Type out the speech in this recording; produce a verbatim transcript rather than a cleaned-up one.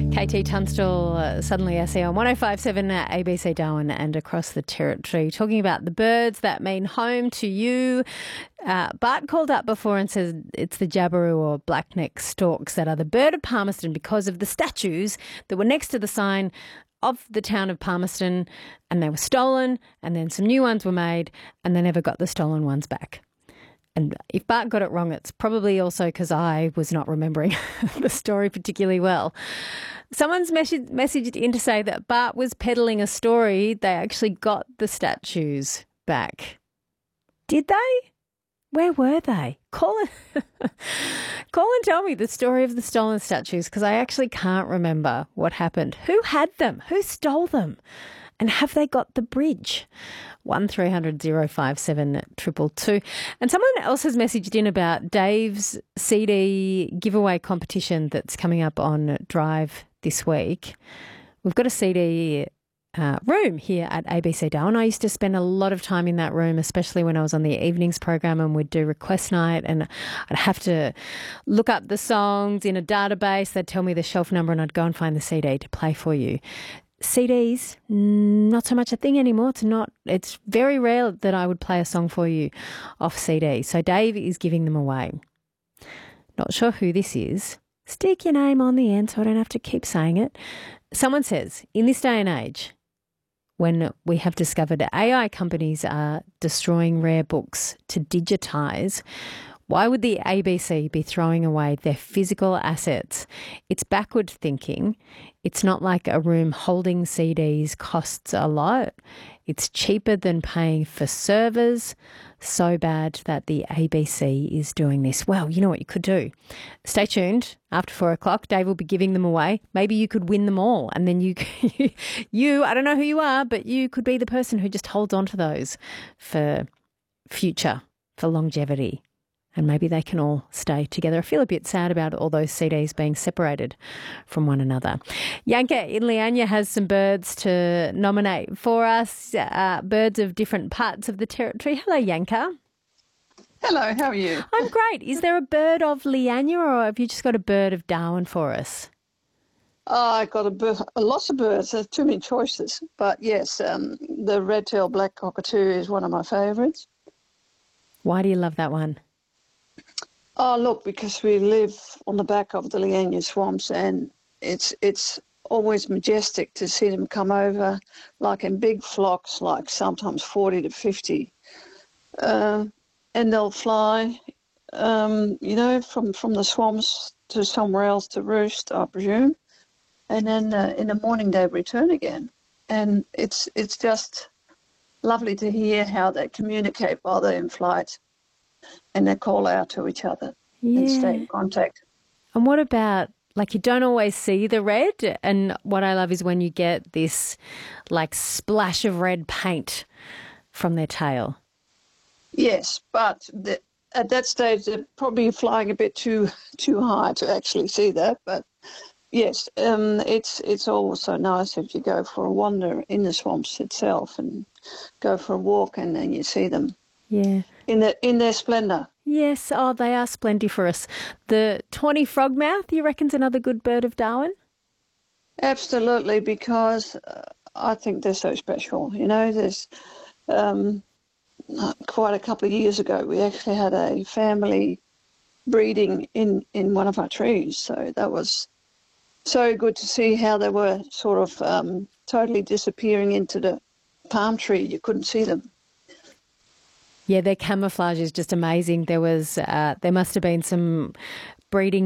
K T Tunstall, uh, Suddenly I See on one oh five point seven uh, A B C Darwin and across the territory, talking about the birds that mean home to you. Uh, Bart called up before and says it's the Jabiru or blackneck storks that are the bird of Palmerston because of the statues that were next to the sign of the town of Palmerston, and they were stolen, and then some new ones were made, and they never got the stolen ones back. And if Bart got it wrong, it's probably also because I was not remembering the story particularly well. Someone's message, messaged in to say that Bart was peddling a story. They actually got the statues back. Did they? Where were they? Call and, call and tell me the story of the stolen statues, because I actually can't remember what happened. Who had them? Who stole them? And have they got the bridge? one three hundred oh five seven two two two. And someone else has messaged in about Dave's C D giveaway competition that's coming up on Drive this week. We've got a C D uh, room here at A B C Darwin. I used to spend a lot of time in that room, especially when I was on the evenings program and we'd do request night, and I'd have to look up the songs in a database. They'd tell me the shelf number and I'd go and find the C D to play for you. C Ds, not so much a thing anymore. It's not. It's very rare that I would play a song for you off C D. So Dave is giving them away. Not sure who this is. Stick your name on the end so I don't have to keep saying it. Someone says, in this day and age, when we have discovered A I companies are destroying rare books to digitise, why would the A B C be throwing away their physical assets? It's backward thinking. It's not like a room holding C Ds costs a lot. It's cheaper than paying for servers. So bad that the A B C is doing this. Well, you know what you could do. Stay tuned. After four o'clock, Dave will be giving them away. Maybe you could win them all. And then you, you, I don't know who you are, but you could be the person who just holds on to those for future, for longevity. And maybe they can all stay together. I feel a bit sad about all those C Ds being separated from one another. Yanka in Leanya has some birds to nominate for us, uh, birds of different parts of the territory. Hello, Yanka. Hello, how are you? I'm great. Is there a bird of Leanya, or have you just got a bird of Darwin for us? Oh, I got a, bir- a lots of birds. There's too many choices. But yes, um, the red-tailed black cockatoo is one of my favourites. Why do you love that one? Oh, look, because we live on the back of the Leanya swamps, and it's it's always majestic to see them come over, like in big flocks, like sometimes forty to fifty. Uh, and they'll fly, um, you know, from, from the swamps to somewhere else to roost, I presume. And then uh, in the morning they return again. And it's it's just lovely to hear how they communicate while they're in flight. And they call out to each other yeah. and stay in contact. And what about, like, you don't always see the red, and what I love is when you get this, like, splash of red paint from their tail. Yes, but the, at that stage they're probably flying a bit too too high to actually see that. But yes, um, it's it's also nice if you go for a wander in the swamps itself and go for a walk, and then you see them. Yeah. In the in their splendour. Yes, oh, they are splendiferous. The tawny frogmouth, you reckon's another good bird of Darwin? Absolutely, because uh, I think they're so special. You know, there's um, quite a couple of years ago, we actually had a family breeding in, in one of our trees. So that was so good to see how they were sort of um, totally disappearing into the palm tree. You couldn't see them. Yeah, their camouflage is just amazing. There was, uh, there must have been some breeding